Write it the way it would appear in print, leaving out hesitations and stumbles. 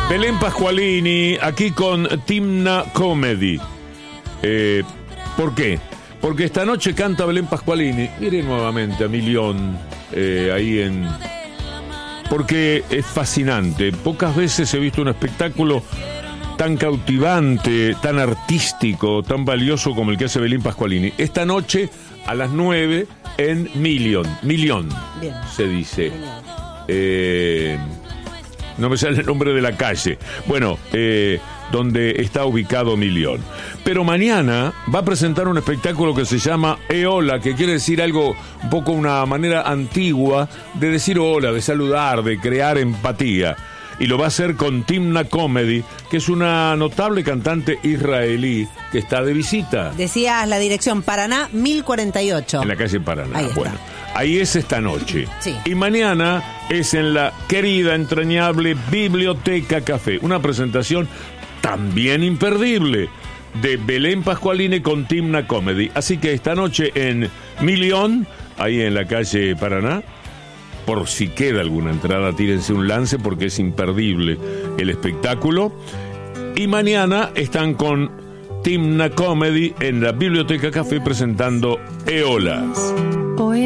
Belén Pasqualini, aquí con Timna Comedy. ¿Por qué? Porque esta noche canta Belén Pasqualini. Mire nuevamente a Milión ahí en... Porque es fascinante. Pocas veces he visto un espectáculo tan cautivante, tan artístico, tan valioso como el que hace Belén Pasqualini. Esta noche a las 9 en Milión. Bien. Se dice. No me sale el nombre de la calle. Bueno, donde está ubicado Milión. Pero mañana va a presentar un espectáculo que se llama Hola, que quiere decir algo, un poco una manera antigua de decir hola, de saludar, de crear empatía. Y lo va a hacer con Timna Comedy, que es una notable cantante israelí que está de visita. Decías la dirección, Paraná 1048. En la calle Paraná. Ahí está. Bueno, ahí es esta noche. Sí. Y mañana es en la querida, entrañable Biblioteca Café. Una presentación también imperdible de Belén Pasqualini con Timna Comedy. Así que esta noche en Milión, ahí en la calle Paraná, por si queda alguna entrada, tírense un lance porque es imperdible el espectáculo. Y mañana están con Timna Comedy en la Biblioteca Café presentando Eola.